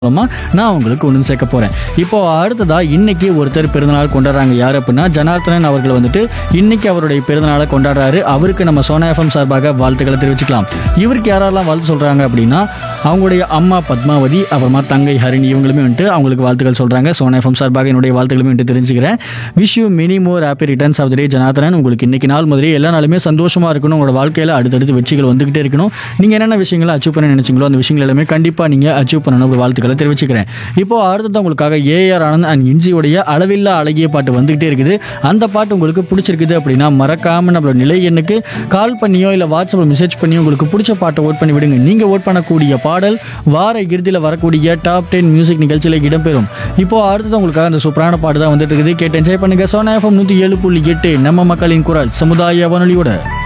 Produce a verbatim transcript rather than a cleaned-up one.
மூலமா நான் உங்களுக்கு ஒன்று சேர்க்க போறேன். இப்போ அடுத்ததா இன்னைக்கு ஒருத்தர் பிறந்தநாள் கொண்டாடுறாங்க. யார் அப்படின்னா ஜனார்த்தனன் அவர்கள் வந்துட்டு இன்னைக்கு அவருடைய பிறந்தநாளை கொண்டாடுறாரு. அவருக்கு நம்ம சோனா எஃப்எம் சார்பாக வாழ்த்துக்களை தெரிவிச்சுக்கலாம். இவருக்கு யாரெல்லாம் வாழ்த்து சொல்றாங்க அப்படின்னா அவங்களுடைய அம்மா பத்மாவதி, அப்புறமா தங்கை ஹரிணி, இவங்களுமே வந்துட்டு அவங்களுக்கு வாழ்த்துக்கள் சொல்றாங்க. சோனா எஃப்எம் சார்பாக என்னுடைய வாழ்த்துக்களுமே வந்துட்டு தெரிஞ்சுக்கிறேன். Wish you many more happy returns of the டே ஜனார்த்தனன். உங்களுக்கு இன்னைக்கு நாள் முதலே எல்லா நாளுமே சந்தோஷமா இருக்கணும். உங்களோட வாழ்க்கையில அடுத்தடுத்து வெற்றிகள் வந்துகிட்டே இருக்கணும். நீங்க என்னென்ன விஷயங்களை அச்சீவ் பண்ண நினைச்சீங்களோ அந்த விஷயங்கள் எல்லாமே கண்டிப்பா நீங்க அச்சீவ் பண்ணணும். ஒரு வாழ்த்துக்கள் தெரிவிச்சுக்கிறேன். இப்போ அடுத்தது உங்களுக்காக ஏஆர் ஆனந்த் அண்ட் இன்ஜியோடைய அளவில்லா அழகிய பாட்டு வந்துகிட்டே இருக்குது. அந்த பாட்டு உங்களுக்கு பிடிச்சிருக்குது அப்படின்னா மறக்காம நம்மளோட நிலை எண்ணுக்கு கால் பண்ணியோ இல்ல வாட்ஸ்அப்ல மெசேஜ் பண்ணியோ உங்களுக்கு பிடிச்ச பாட்டை ஓட் பண்ணி விடுங்க. நீங்க ஓட் பண்ணக்கூடிய பாடல் வார இறுதியில் வரக்கூடிய டாப் டென் மியூசிக் நிகழ்ச்சியில இடம்பெறும். இப்போ அடுத்தது உங்களுக்காக அந்த சூப்பரான பாட்டு தான் வந்துட்டு இருக்குது. கேட்டு என்ஜாய் பண்ணுங்க. சோனா எஃப்எம் நூத்தி ஏழு புள்ளி எட்டு நம்ம மக்களின் குரல் சமுதாய வானொலியோட